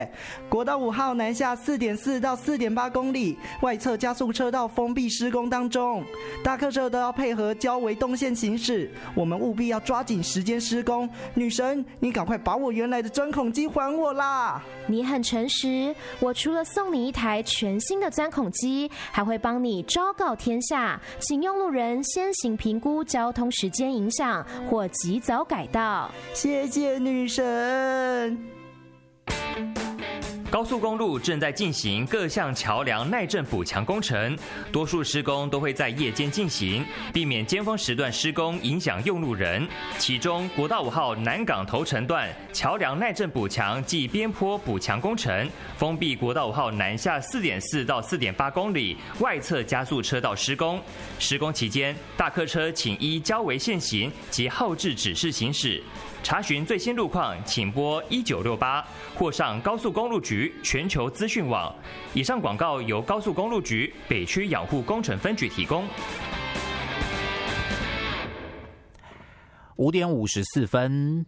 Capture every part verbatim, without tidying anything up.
国道五号南下 四点四 到 四点八 公里，外侧加速车道封闭施工当中，大客车都要配合交维动线行驶，我们务必要抓紧时间施工。女神，你赶快把我原来的钻孔机还我啦！ 你很诚实，我除了送你一台全新的钻孔机，还会帮你昭告天下，请用路人先行评估交通时间影响或及早改道。 谢谢女神。 高速公路正在进行各项桥梁耐震补强工程，多数施工都会在夜间进行，避免尖峰时段施工影响用路人。其中，国道五号南港头城段桥梁耐震补强暨边坡补强工程，封闭国道五号南下 四点四 到 四点八 公里外侧加速车道施工。施工期间，大客车请依交维限行及后置指示行驶。查询最新路况，请拨一九六八或上高速公路局全球资讯网。以上广告由高速公路局北区养护工程分局提供。 五点五十四分。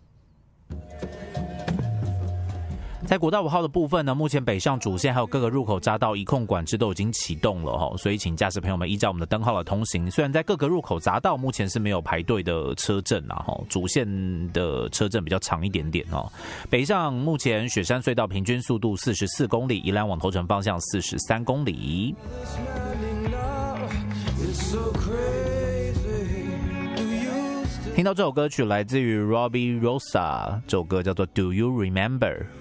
在国道五号的部分呢，目前北上主线还有各个入口匝道一控管制都已经启动了哈，所以请驾驶朋友们依照我们的灯号来通行。虽然在各个入口匝道目前是没有排队的车阵啊，哈，主线的车阵比较长一点点哦。北上目前雪山隧道平均速度四十四公里，宜兰往头城方向四十三公里。听到这首歌曲来自于 Robbie Rosa， 这首歌叫做 Do You Remember。